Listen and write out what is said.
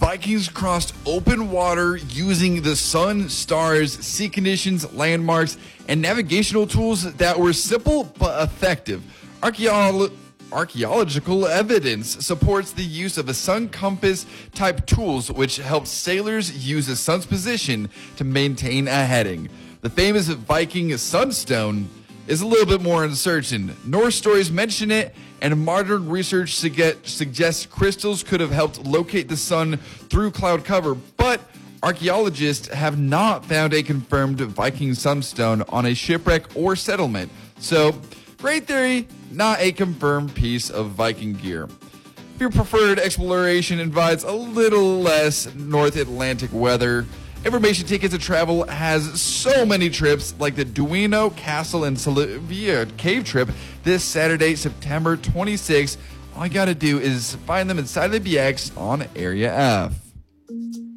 Vikings crossed open water using the sun, stars, sea conditions, landmarks, and navigational tools that were simple but effective. Archaeological evidence supports the use of a sun compass type tools, which helps sailors use the sun's position to maintain a heading. The famous Viking sunstone is a little bit more uncertain. Norse stories mention it, and modern research suggests crystals could have helped locate the sun through cloud cover, but archaeologists have not found a confirmed Viking sunstone on a shipwreck or settlement. So, great theory, not a confirmed piece of Viking gear. If your preferred exploration invites a little less North Atlantic weather, Information Tickets to Travel has so many trips, like the Duino Castle and Sylvia Cave trip this Saturday, September 26th. All you gotta do is find them inside the BX on Area F.